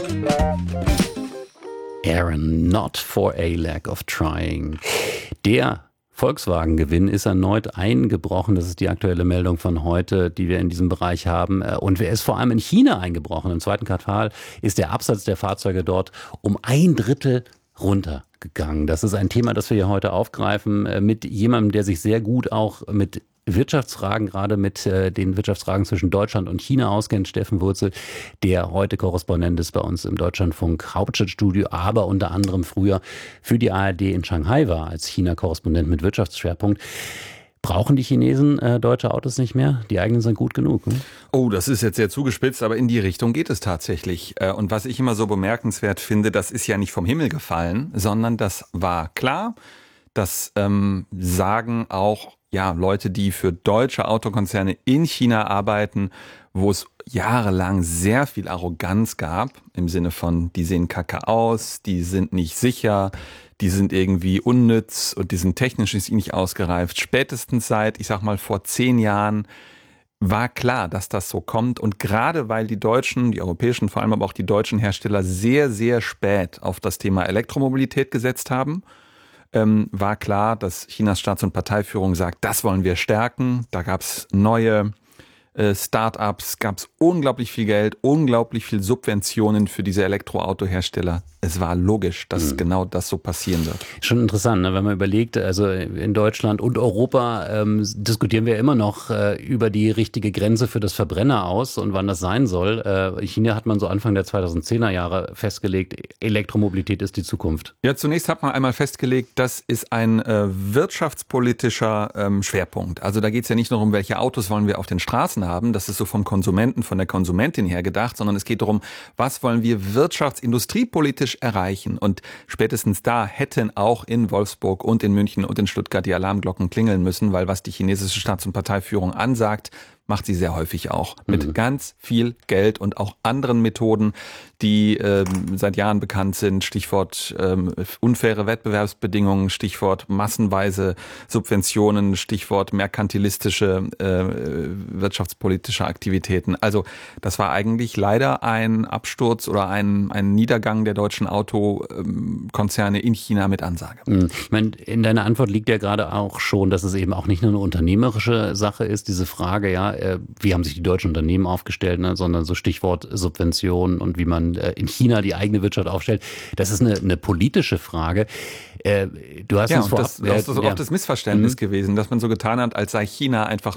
Aaron, not for a lack of trying. Der Volkswagen-Gewinn ist erneut eingebrochen. Das ist die aktuelle Meldung von heute, die wir in diesem Bereich haben. Und er ist vor allem in China eingebrochen. Im zweiten Quartal ist der Absatz der Fahrzeuge dort um 1/3 runtergegangen. Das ist ein Thema, das wir hier heute aufgreifen mit jemandem, der sich sehr gut auch mit Wirtschaftsfragen, gerade mit den Wirtschaftsfragen zwischen Deutschland und China auskennt, Steffen Wurzel, der heute Korrespondent ist bei uns im Deutschlandfunk Hauptstadtstudio, aber unter anderem früher für die ARD in Shanghai war, als China-Korrespondent mit Wirtschaftsschwerpunkt. Brauchen die Chinesen deutsche Autos nicht mehr? Die eigenen sind gut genug. Ne? Oh, das ist jetzt sehr zugespitzt, aber in die Richtung geht es tatsächlich. Und was ich immer so bemerkenswert finde, das ist ja nicht vom Himmel gefallen, sondern das war klar. Das sagen auch Leute, die für deutsche Autokonzerne in China arbeiten, wo es jahrelang sehr viel Arroganz gab, im Sinne von, die sehen kacke aus, die sind nicht sicher, die sind irgendwie unnütz und die sind technisch nicht ausgereift. Spätestens seit, ich sag mal, vor 10 Jahren war klar, dass das so kommt. Und gerade weil die deutschen, die europäischen, vor allem aber auch die deutschen Hersteller sehr, sehr spät auf das Thema Elektromobilität gesetzt haben, war klar, dass Chinas Staats- und Parteiführung sagt, das wollen wir stärken. Da gab es neue Start-ups, gab es unglaublich viel Geld, unglaublich viel Subventionen für diese Elektroautohersteller. Es war logisch, dass genau das so passieren wird. Schon interessant, ne? Wenn man überlegt, also in Deutschland und Europa diskutieren wir immer noch über die richtige Grenze für das Verbrenner aus und wann das sein soll. In China hat man so Anfang der 2010er Jahre festgelegt, Elektromobilität ist die Zukunft. Ja, zunächst hat man einmal festgelegt, das ist ein wirtschaftspolitischer Schwerpunkt. Also da geht es ja nicht nur um, welche Autos wollen wir auf den Straßen haben, das ist so vom Konsumenten, von der Konsumentin her gedacht, sondern es geht darum, was wollen wir wirtschaftsindustriepolitisch erreichen. Und spätestens da hätten auch in Wolfsburg und in München und in Stuttgart die Alarmglocken klingeln müssen, weil was die chinesische Staats- und Parteiführung ansagt, macht sie sehr häufig auch. Mit ganz viel Geld und auch anderen Methoden, die seit Jahren bekannt sind. Stichwort unfaire Wettbewerbsbedingungen, Stichwort massenweise Subventionen, Stichwort merkantilistische wirtschaftspolitische Aktivitäten. Also das war eigentlich leider ein Absturz oder ein Niedergang der deutschen Autokonzerne in China mit Ansage. Ich meine, in deiner Antwort liegt ja gerade auch schon, dass es eben auch nicht nur eine unternehmerische Sache ist, diese Frage, wie haben sich die deutschen Unternehmen aufgestellt, ne, sondern so Stichwort Subventionen und wie man in China die eigene Wirtschaft aufstellt. Das ist eine politische Frage. Du hast uns vorab, das ist auch das Missverständnis gewesen, dass man so getan hat, als sei China einfach